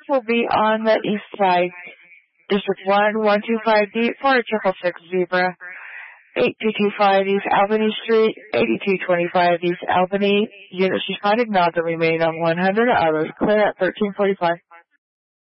will be on the east side. District 1, 125D, 4666 Zebra, 8225 East Albany Street, 8225 East Albany. Units responding, not to remain on 100. Others clear at 1345.